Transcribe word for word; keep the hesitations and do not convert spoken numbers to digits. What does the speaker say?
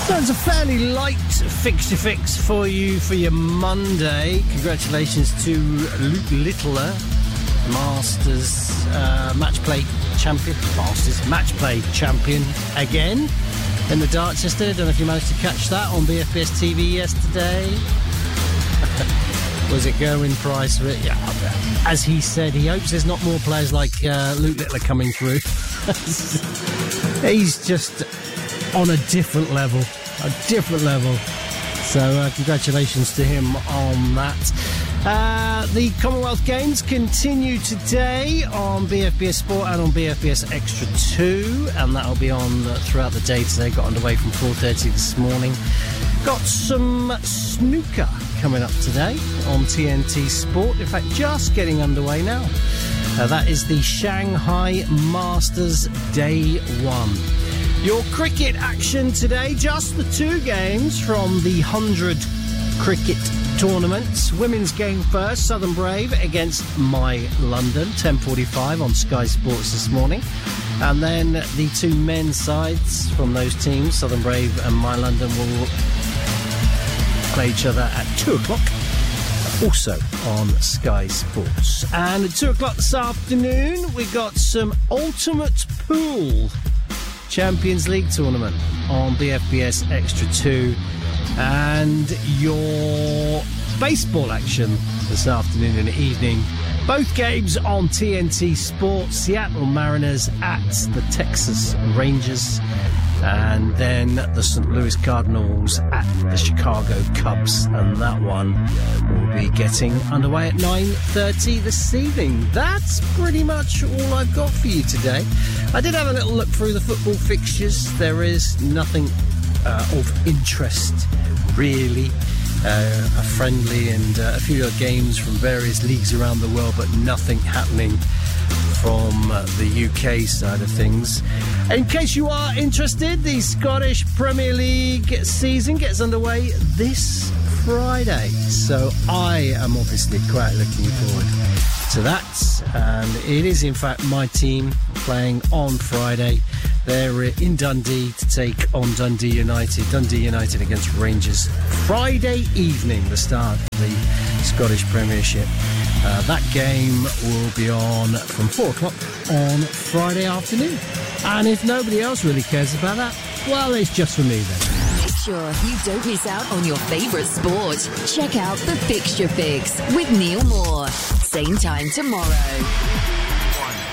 So it's a fairly light fixture fix for you for your Monday. Congratulations to Luke Littler, Masters uh, match play champion. Masters match play champion again in the darts yesterday. I don't know if you managed to catch that on B F B S T V yesterday. Was it Gerwyn Price? Yeah. As he said, he hopes there's not more players like uh, Luke Littler coming through. He's just on a different level. A different level. So uh, congratulations to him on that. Uh, the Commonwealth Games continue today on B F B S Sport and on B F B S Extra two, and that'll be on uh, throughout the day today. Got underway from four thirty this morning. Got some snooker coming up today on T N T Sport. In fact, just getting underway now. Uh, that is the Shanghai Masters Day one. Your cricket action today, just the two games from the one hundred cricket tournaments. Women's game first, Southern Brave against My London, ten forty-five on Sky Sports this morning. And then the two men's sides from those teams, Southern Brave and My London, will play each other at two o'clock, also on Sky Sports. And at two o'clock this afternoon, we got some Ultimate Pool Champions League tournament on B F B S Extra two, and your baseball action this afternoon and evening. Both games on T N T Sport. Seattle Mariners at the Texas Rangers, and then the Saint Louis Cardinals at the Chicago Cubs, and that one will be getting underway at nine thirty this evening. That's pretty much all I've got for you today. I did have a little look through the football fixtures. There is nothing uh, of interest, really. Uh, a friendly and uh, a few other games from various leagues around the world, but nothing happening from uh, the U K side of things. In case you are interested, the Scottish Premier League season gets underway this Friday, so I am obviously quite looking forward to that. And it is in fact my team playing on Friday. They're in Dundee to take on Dundee United. Dundee United against Rangers. Friday evening, the start of the Scottish Premiership. Uh, that game will be on from four o'clock on Friday afternoon. And if nobody else really cares about that, well, it's just for me then. Make sure you don't miss out on your favourite sport. Check out the Fixture Fix with Neil Moore. Same time tomorrow.